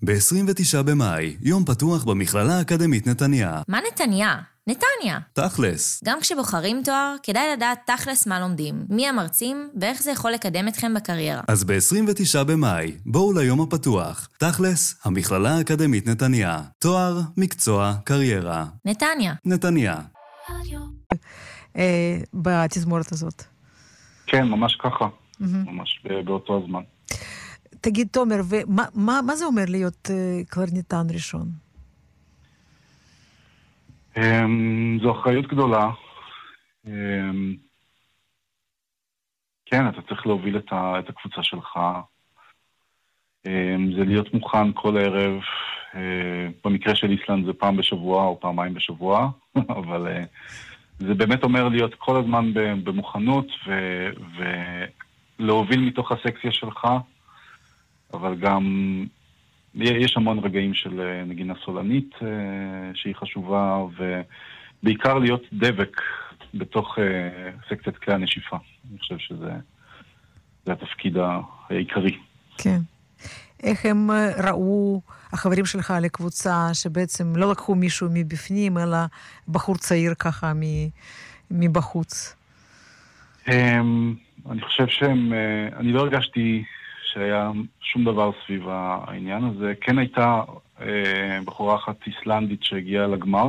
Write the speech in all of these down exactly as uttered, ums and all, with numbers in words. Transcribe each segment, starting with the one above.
ב-עשרים ותשעה במאי, יום פתוח במכללה האקדמית נתניה. מה נתניה? נתניה. תכלס. גם כשבוחרים תואר, כדאי לדעת תכלס מה לומדים, מי המרצים ואיך זה יכול לקדם אתכם בקריירה. אז ב-עשרים ותשעה במאי, בואו ליום הפתוח. תכלס, המכללה האקדמית נתניה. תואר, מקצוע, קריירה. נתניה. נתניה. בתזמורת הזאת. כן, ממש ככה. ממש באותו הזמן. תגיד, תומר, ומה זה אומר להיות קלרניטן ראשון? זו אחריות גדולה. כן, אתה צריך להוביל את הקבוצה שלך. זה להיות מוכן כל ערב. במקרה של איסלנד זה פעם בשבוע או פעמיים בשבוע, אבל זה באמת אומר להיות כל הזמן במוכנות ולהוביל מתוך הסקציה שלך, אבל גם יש המון רגעים של נגינה סולנית שהיא חשובה, ובעיקר להיות דבק בתוך סקציית כלי הנשיפה. אני חושב שזה זה התפקיד העיקרי. כן. איך הם ראו, החברים שלך לקבוצה, שבעצם לא לקחו מישהו מבפנים, אלא בחור צעיר ככה מבחוץ? אני חושב שהם, אני לא הרגשתי שהיה שום דבר סביב העניין הזה. כן הייתה בחורה אחת איסלנדית שהגיעה לגמר,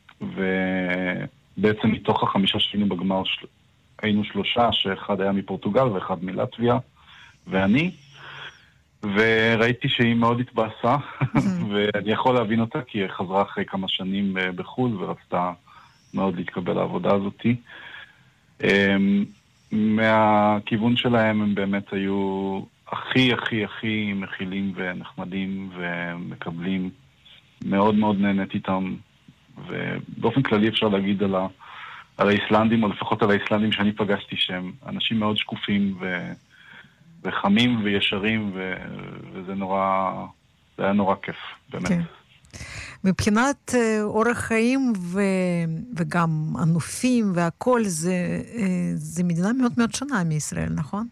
ובעצם מתוך החמישה שהיינו בגמר היינו שלושה, שאחד היה מפורטוגל ואחד מלטביה, ואני. וראיתי שהיא מאוד התבאסה, ואני יכול להבין אותה, כי היא חזרה אחרי כמה שנים בחו"ל, ורצתה מאוד להתקבל לעבודה הזאת. מהכיוון שלהם הם באמת היו הכי, הכי, הכי מכילים ונחמדים ומקבלים. מאוד מאוד נהנית איתם, ובאופן כללי אפשר להגיד על, ה, על האיסלנדים, או לפחות על האיסלנדים שאני פגשתי, שהם אנשים מאוד שקופים ו... וחמים וישרים, ו... וזה נורא, זה היה נורא כיף, באמת. כן. מבחינת אורח חיים ו... וגם ענופים והכל, זה, זה מדינה מאוד מאוד שונה מישראל, נכון?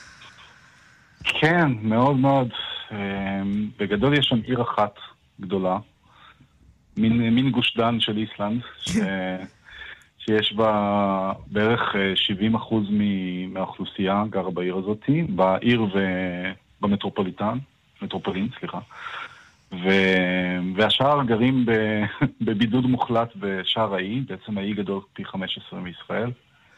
כן, מאוד מאוד. בגדול יש שם עיר אחת גדולה, מין, מין גוש דן של איסלנד, ש... שיש בה בערך שבעים אחוז מהאוכלוסייה גרה בעיר הזאת, בעיר ובמטרופוליטן, מטרופולין, סליחה. ו... והשאר גרים ב... בבידוד מוחלט בשער האי, בעצם האי גדול פי חמש עשרה מישראל.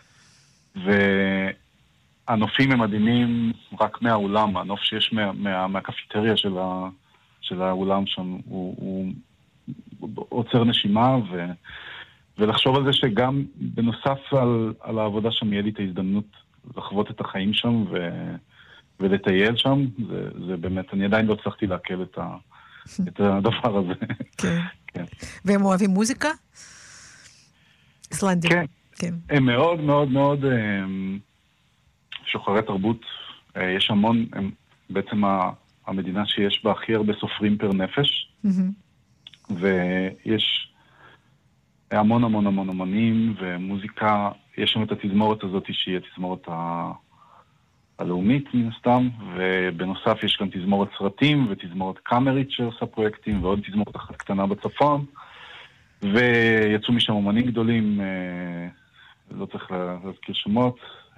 והנופים הם מדהימים רק מהאולם, הנוף שיש מה... מה... מהקפיטריה של, ה... של האולם שם, הוא, הוא... הוא עוצר נשימה, ו... ולחשוב על זה שגם בנוסף על, על העבודה שם יהיה לי את ההזדמנות לחוות את החיים שם ו, ולטייל שם, זה, זה באמת, אני עדיין לא הצלחתי להקל את, ה, את הדבר הזה. כן. כן. והם אוהבים מוזיקה? איסלנדים. כן. כן. הם מאוד מאוד מאוד הם, שוחרי תרבות. יש המון, הם, בעצם המדינה שיש בה הכי הרבה סופרים פר נפש, mm-hmm. ויש המון המון המון אמנים ומוזיקה. יש שם את התזמורת הזאת שהיא התזמורת ה... הלאומית מן הסתם, ובנוסף יש גם תזמורת סרטים ותזמורת קאמרית שעושה פרויקטים, ועוד תזמורת אחת קטנה בצפון, ויצאו משם אמנים גדולים, לא צריך להזכיר שמות.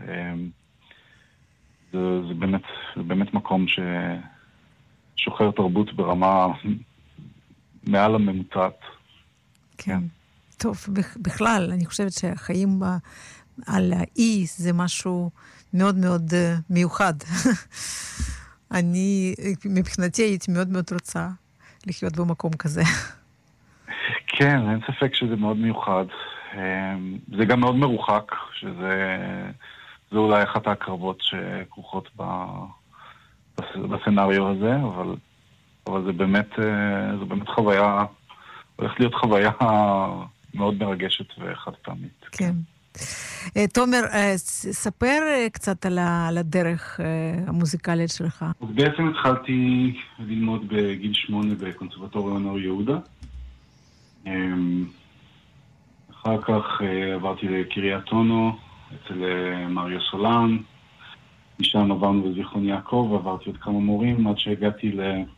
זה, זה, באמת, זה באמת מקום ששוחר תרבות ברמה מעל הממוצעת. כן. טוב, בכלל, אני חושבת שהחיים ב, על האי זה משהו מאוד מאוד מיוחד. אני, מבחינתי, הייתי מאוד מאוד רוצה לחיות במקום כזה. כן, אין ספק שזה מאוד מיוחד. זה גם מאוד מרוחק, שזה זה אולי אחת ההקרבות שכרוכות בסצנריו הזה, אבל, אבל זה באמת, זה באמת חוויה, הולכת להיות חוויה מאוד מרגשת וחד פעמית. כן. תומר, ספר קצת על הדרך המוזיקלית שלך. אז בעצם התחלתי ללמוד בגיל שמונה בקונסרבטוריון אור יהודה. אחר כך עברתי לקריית אונו אצל מריו סולן. משם עברנו בזיכרון יעקב, עברתי עוד כמה מורים עד שהגעתי